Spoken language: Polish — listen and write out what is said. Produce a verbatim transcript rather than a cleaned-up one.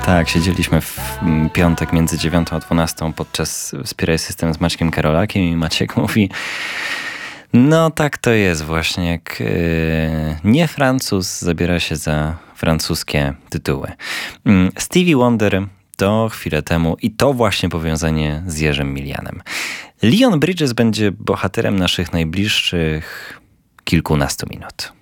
Tak, siedzieliśmy w piątek między dziewiątą a dwunastą podczas Wspieraj System z Maćkiem Karolakiem i Maciek mówi: no tak to jest właśnie, jak yy, nie Francuz zabiera się za francuskie tytuły. Yy, Stevie Wonder to chwilę temu i to właśnie powiązanie z Jerzym Milianem. Leon Bridges będzie bohaterem naszych najbliższych kilkunastu minut.